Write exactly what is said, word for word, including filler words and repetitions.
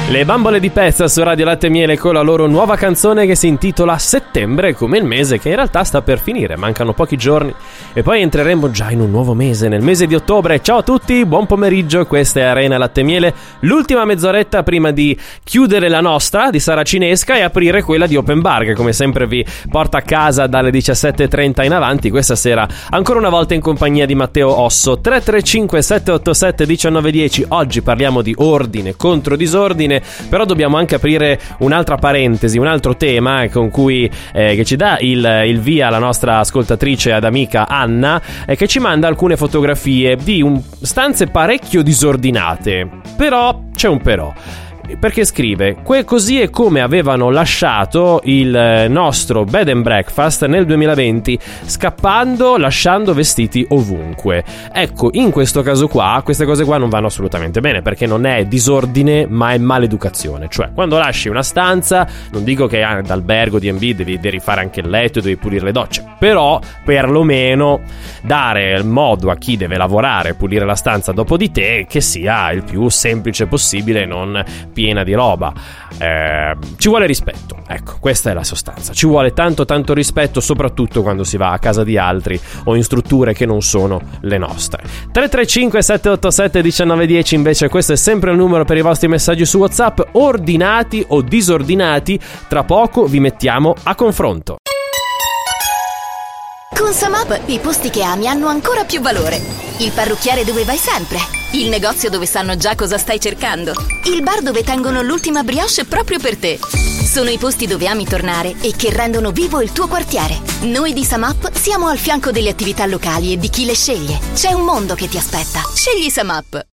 Le Bambole di Pezza su Radio Latte e Miele con la loro nuova canzone che si intitola Settembre, come il mese che in realtà sta per finire, mancano pochi giorni e poi entreremo già in un nuovo mese, nel mese di ottobre. Ciao a tutti, buon pomeriggio, questa è Arena Latte e Miele, l'ultima mezz'oretta prima di chiudere la nostra di Saracinesca e aprire quella di Open Bar, che come sempre vi porta a casa dalle diciassette e trenta in avanti. Questa sera ancora una volta in compagnia di Matteo Osso. Tre tre cinque sette otto sette uno nove uno zero. Oggi parliamo di ordine contro disordine, però dobbiamo anche aprire un'altra parentesi, un altro tema con cui eh, che ci dà il, il via la nostra ascoltatrice ed amica Anna, eh, che ci manda alcune fotografie di un, stanze parecchio disordinate. Però c'è un però, perché scrive: que così è come avevano lasciato il nostro bed and breakfast nel duemilaventi, scappando, lasciando vestiti ovunque. Ecco, in questo caso qua queste cose qua non vanno assolutamente bene, perché non è disordine ma è maleducazione. Cioè, quando lasci una stanza, non dico che ah, d'albergo, di and bi devi, devi fare anche il letto, devi pulire le docce, però perlomeno dare il modo a chi deve lavorare, pulire la stanza dopo di te, che sia il più semplice possibile, non piena di roba. Eh, ci vuole rispetto, ecco, questa è la sostanza. Ci vuole tanto tanto rispetto, soprattutto quando si va a casa di altri o in strutture che non sono le nostre. Tre tre cinque sette otto sette uno nove uno zero invece, questo è sempre il numero per i vostri messaggi su WhatsApp. Ordinati o disordinati, tra poco vi mettiamo a confronto. Con Samap i posti che ami hanno ancora più valore. Il parrucchiere dove vai sempre, il negozio dove sanno già cosa stai cercando, il bar dove tengono l'ultima brioche proprio per te. Sono i posti dove ami tornare e che rendono vivo il tuo quartiere. Noi di Samap siamo al fianco delle attività locali e di chi le sceglie. C'è un mondo che ti aspetta. Scegli Samap.